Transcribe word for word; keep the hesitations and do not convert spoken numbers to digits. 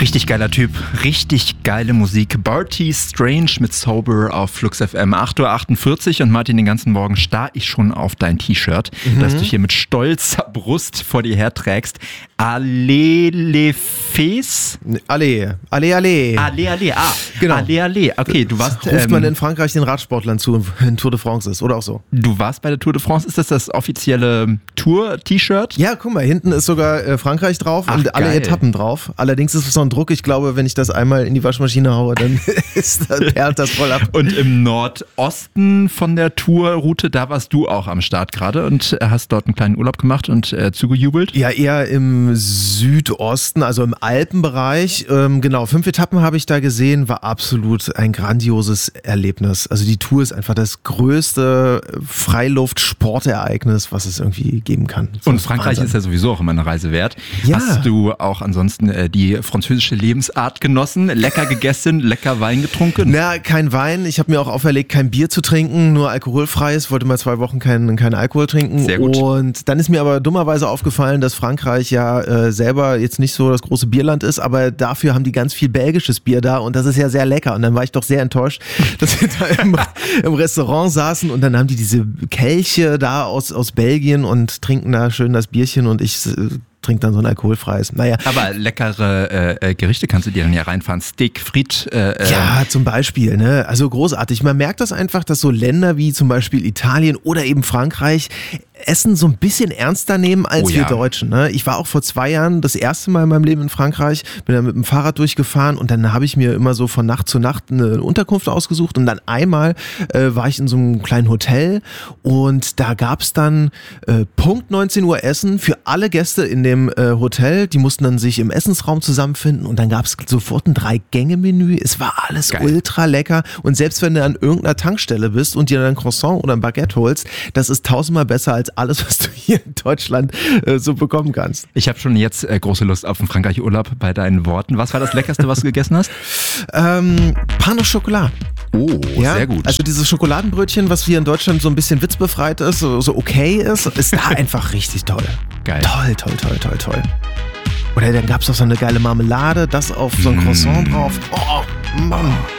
Richtig geiler Typ, richtig geile Musik. Barty Strange mit Sober auf Flux F M. acht Uhr achtundvierzig und Martin, den ganzen Morgen starr ich schon auf dein T-Shirt, mhm. das du hier mit stolzer Brust vor dir herträgst. Allez les Fes? Allez, allez, allez. Allez, allez, ah. Genau. Allez, allez. Okay, du warst... Ruft ähm, man in Frankreich den Radsportlern zu, wenn Tour de France ist, oder auch so? Du warst bei der Tour de France. Ist das das offizielle Tour-T-Shirt? Ja, guck mal, hinten ist sogar äh, Frankreich drauf Ach, und alle geil. Etappen drauf. Allerdings ist es so ein Druck, ich glaube, wenn ich das einmal in die Waschmaschine haue, dann ist, dann perlt das voll ab. Und im Nordosten von der Tourroute, da warst du auch am Start gerade und hast dort einen kleinen Urlaub gemacht und äh, zugejubelt? Ja, eher im Südosten, also im Alpenbereich. Ähm, genau, fünf Etappen habe ich da gesehen, war absolut ein grandioses Erlebnis. Also die Tour ist einfach das größte Freiluft-Sportereignis, was es irgendwie geben kann. Das und ist Frankreich Wahnsinn. ist ja sowieso auch immer eine Reise wert. Ja. Hast du auch ansonsten äh, die französische Lebensart genossen? Lecker gegessen, lecker Wein getrunken? Na, kein Wein. Ich habe mir auch auferlegt, kein Bier zu trinken, nur alkoholfreies. Wollte mal zwei Wochen keinen kein Alkohol trinken. Sehr gut. Und dann ist mir aber dummerweise aufgefallen, dass Frankreich ja äh, selber jetzt nicht so das große Bierland ist, aber dafür haben die ganz viel belgisches Bier da und das ist ja sehr lecker. Und dann war ich doch sehr enttäuscht, dass wir da im, im Restaurant saßen und dann haben die diese Kelche da aus, aus Belgien und trinken da schön das Bierchen und ich äh, trinke dann so ein alkoholfreies. Naja. Aber leckere äh, Gerichte kannst du dir dann ja reinfahren. Steak, Frit. Äh, ja, zum Beispiel. Ne? Also großartig. Man merkt das einfach, dass so Länder wie zum Beispiel Italien oder eben Frankreich Essen so ein bisschen ernster nehmen als oh, wir ja. Deutschen. Ne? Ich war auch vor zwei Jahren das erste Mal in meinem Leben in Frankreich, bin da mit dem Fahrrad durchgefahren und dann habe ich mir immer so von Nacht zu Nacht eine Unterkunft ausgesucht und dann einmal äh, war ich in so einem kleinen Hotel und da gab es dann äh, Punkt neunzehn Uhr Essen für alle Gäste in dem äh, Hotel. Die mussten dann sich im Essensraum zusammenfinden und dann gab es sofort ein Drei-Gänge-Menü. Es war alles Geil. ultra lecker und selbst wenn du an irgendeiner Tankstelle bist und dir dann ein Croissant oder ein Baguette holst, das ist tausendmal besser als alles, was du hier in Deutschland äh, so bekommen kannst. Ich habe schon jetzt äh, große Lust auf einen Frankreich-Urlaub bei deinen Worten. Was war das Leckerste, was du gegessen hast? Ähm, Pain au Chocolat. Oh, ja? sehr gut. Also dieses Schokoladenbrötchen, was hier in Deutschland so ein bisschen witzbefreit ist, so, so okay ist, ist da einfach richtig toll. Geil. Toll, toll, toll, toll, toll. Oder dann gab es auch so eine geile Marmelade, das auf so ein Croissant drauf. Oh, Mann.